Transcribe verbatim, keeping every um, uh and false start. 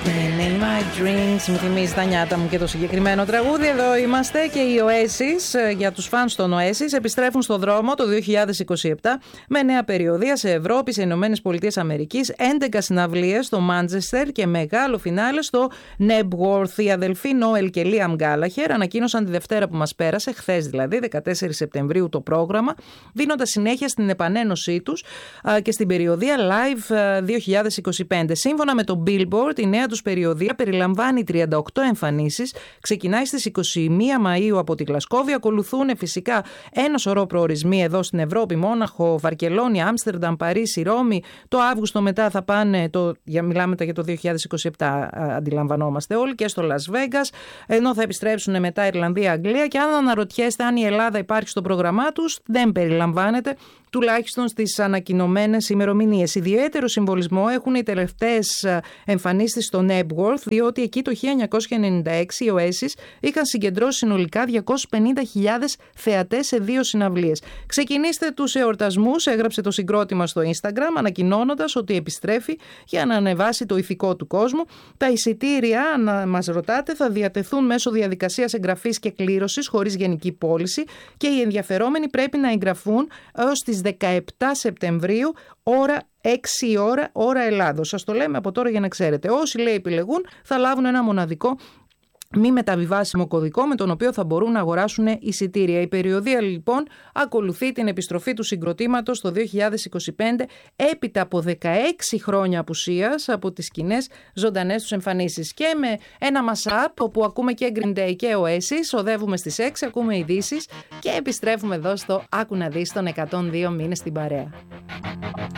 In my dreams, μου θυμίζει τα νιάτα μου και το συγκεκριμένο τραγούδι. Εδώ είμαστε και οι Oasis, για τους φανς των Oasis, επιστρέφουν στο δρόμο το δύο χιλιάδες είκοσι επτά με νέα περιοδεία σε Ευρώπη, σε Ηνωμένες Πολιτείες Αμερικής, έντεκα συναυλίες στο Μάντσεστερ και μεγάλο φινάλε στο Nebworth. Οι αδελφοί Νόελ και Λίαμ Γκάλαχερ ανακοίνωσαν τη Δευτέρα που μας πέρασε, χθες δηλαδή, δεκατέσσερις Σεπτεμβρίου, το πρόγραμμα, δίνοντας συνέχεια στην επανένωσή τους και στην περιοδεία Live δύο χιλιάδες είκοσι πέντε. Σύμφωνα με το Billboard, η νέα τους περιοδεία περιλαμβάνει τριάντα οκτώ εμφανίσεις, ξεκινάει στις είκοσι μία Μαΐου από τη Γλασκόβη, ακολουθούν φυσικά ένα σωρό προορισμοί εδώ στην Ευρώπη, Μόναχο, Βαρκελόνη, Άμστερνταμ, Παρίσι, Ρώμη. Το Αύγουστο μετά θα πάνε, το, για, μιλάμε μετά για το δύο χιλιάδες είκοσι επτά, αντιλαμβανόμαστε όλοι, και στο Las Vegas, ενώ θα επιστρέψουν μετά Ιρλανδία, Αγγλία, και αν αναρωτιέστε αν η Ελλάδα υπάρχει στο πρόγραμμά τους, δεν περιλαμβάνεται, τουλάχιστον στις ανακοινωμένες ημερομηνίες. Ιδιαίτερο συμβολισμό έχουν οι τελευταίες εμφανίσεις στο Nebworth, διότι εκεί το χίλια εννιακόσια ενενήντα έξι οι Oasis είχαν συγκεντρώσει συνολικά διακόσιες πενήντα χιλιάδες θεατές σε δύο συναυλίες. Ξεκινήστε τους εορτασμούς, έγραψε το συγκρότημα στο Instagram, ανακοινώνοντας ότι επιστρέφει για να ανεβάσει το ηθικό του κόσμου. Τα εισιτήρια, αν μας ρωτάτε, θα διατεθούν μέσω διαδικασίας εγγραφής και κλήρωσης χωρίς γενική πώληση και οι ενδιαφερόμενοι πρέπει να εγγραφούν έως τις δεκαεπτά Σεπτεμβρίου, ώρα έξι η ώρα, ώρα Ελλάδος. Σας το λέμε από τώρα για να ξέρετε. Όσοι, λέει, επιλεγούν θα λάβουν ένα μοναδικό μη μεταβιβάσιμο κωδικό με τον οποίο θα μπορούν να αγοράσουν εισιτήρια. Η περιοδεία λοιπόν ακολουθεί την επιστροφή του συγκροτήματος το δύο χιλιάδες είκοσι πέντε έπειτα από δεκαέξι χρόνια απουσίας από τις κοινές ζωντανές τους εμφανίσεις. Και με ένα mashup όπου ακούμε και Green Day και Oasis, οδεύουμε στις έξι, ακούμε ειδήσεις και επιστρέφουμε εδώ στο Άκου να δεις των εκατόν δύο μήνες στην παρέα.